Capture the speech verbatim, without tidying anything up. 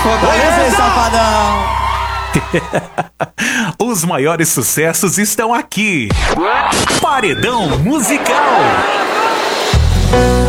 Fortaleza, safadão! Os maiores sucessos estão aqui. Paredão Musical.